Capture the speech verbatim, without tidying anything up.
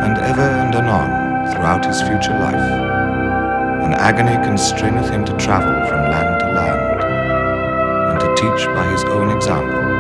And ever and anon, throughout his future life, an agony constraineth him to travel from land to land, and to teach by his own example,